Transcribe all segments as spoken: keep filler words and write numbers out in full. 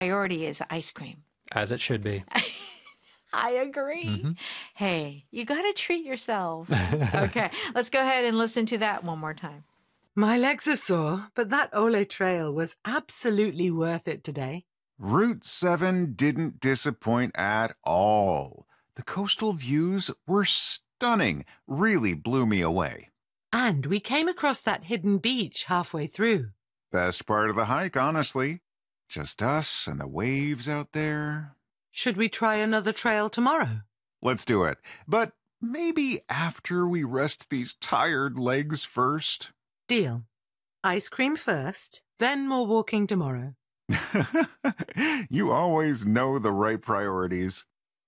priority is ice cream. As it should be. I agree. Mm-hmm. Hey, you got to treat yourself. Okay, let's go ahead and listen to that one more time. My legs are sore, but that Ole Trail was absolutely worth it today. Route seven didn't disappoint at all. The coastal views were stunning, really blew me away. And we came across that hidden beach halfway through. Best part of the hike, honestly. Just us and the waves out there. Should we try another trail tomorrow? Let's do it. But maybe after we rest these tired legs first. Deal. Ice cream first, then more walking tomorrow. You always know the right priorities.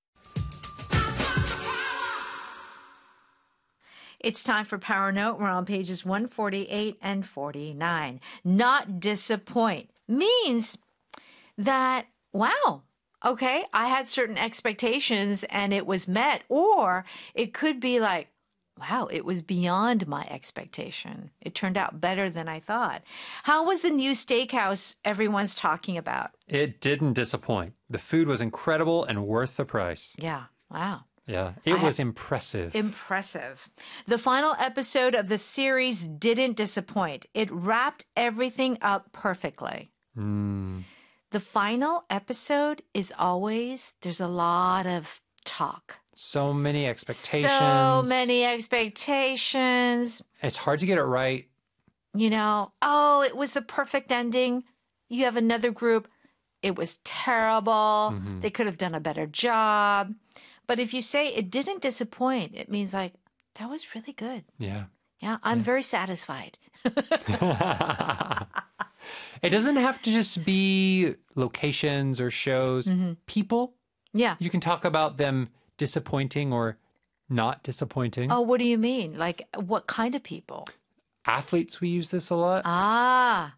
It's time for Power Note. We're on pages one forty-eight and forty-nine. Not disappoint means that, wow, okay, I had certain expectations and it was met. Or it could be like, wow, it was beyond my expectation. It turned out better than I thought. How was the new steakhouse everyone's talking about? It didn't disappoint. The food was incredible and worth the price. Yeah, wow. Yeah, it I was ha- impressive. Impressive. The final episode of the series didn't disappoint. It wrapped everything up perfectly. Mm. The final episode is always, there's a lot of talk. So many expectations. So many expectations. It's hard to get it right. You know, oh, it was the perfect ending. You have another group. It was terrible. Mm-hmm. They could have done a better job. But if you say it didn't disappoint, it means like, that was really good. Yeah. Yeah, I'm yeah. very satisfied. It doesn't have to just be locations or shows. Mm-hmm. People. Yeah. You can talk about them disappointing or not disappointing. Oh, what do you mean? Like, what kind of people? Athletes, we use this a lot. Ah.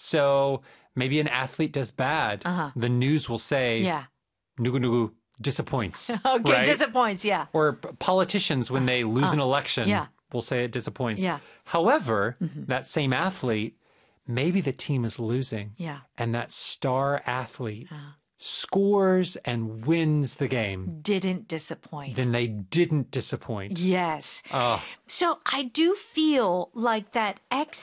So maybe an athlete does bad. Uh-huh. The news will say, yeah. nugu nugu disappoints. Okay, right? disappoints, yeah. Or politicians, when they lose uh, an election, yeah. will say it disappoints. Yeah. However, mm-hmm. that same athlete, maybe the team is losing. Yeah. And that star athlete uh. scores and wins the game. Didn't disappoint. Then they didn't disappoint. Yes. Oh. So I do feel like that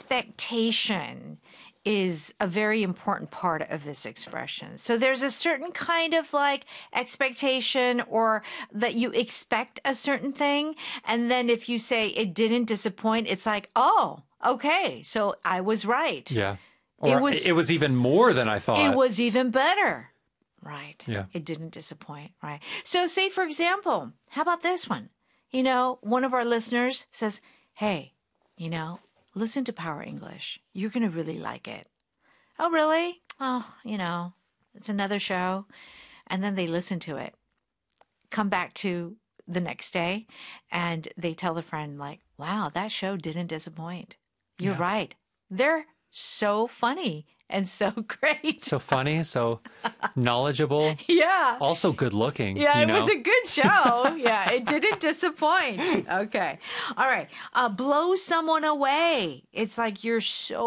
expectation is a very important part of this expression. So there's a certain kind of like expectation or that you expect a certain thing. And then if you say it didn't disappoint, it's like, oh, okay, so I was right. Yeah. Or it was, it was even more than I thought. It was even better. Right. Yeah. It didn't disappoint. Right. So say, for example, how about this one? You know, one of our listeners says, hey, you know, listen to Power English. You're going to really like it. Oh, really? Oh, you know, it's another show. And then they listen to it, come back to the next day, and they tell the friend, like, wow, that show didn't disappoint. You're yeah. right. They're so funny and so great. So funny, so knowledgeable. Yeah. Also good looking. Yeah, you it know? was a good show. Yeah, it didn't disappoint. Okay. All right. Uh, blow someone away. It's like you're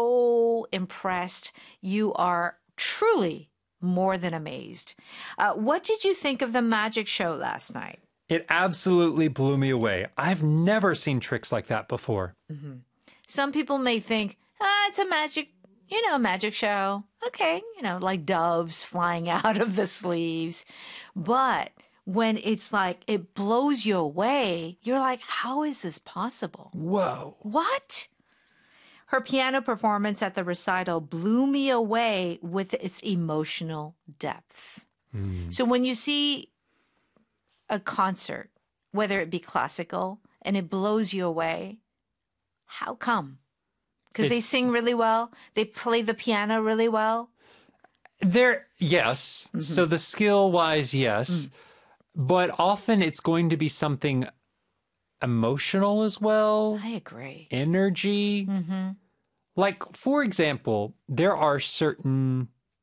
so impressed. You are truly more than amazed. Uh, what did you think of the magic show last night? It absolutely blew me away. I've never seen tricks like that before. Mm-hmm. Some people may think, ah, it's a magic You know, magic show. Okay, you know, like doves flying out of the sleeves. But when it's like, it blows you away, you're like, how is this possible? Whoa. What? Her piano performance at the recital blew me away with its emotional depth. Mm. So when you see a concert, whether it be classical, and it blows you away, how come? Because they sing really well. They play the piano really well. There, yes. Mm-hmm. So the skill-wise, yes. Mm. But often it's going to be something emotional as well. I agree. Energy. Mm-hmm. Like, for example, there are certain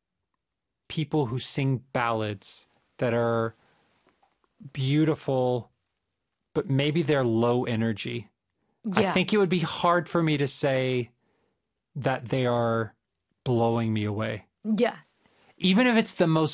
people who sing ballads that are beautiful, but maybe they're low energy. Yeah. I think it would be hard for me to say that they are blowing me away. Yeah. even if it's the most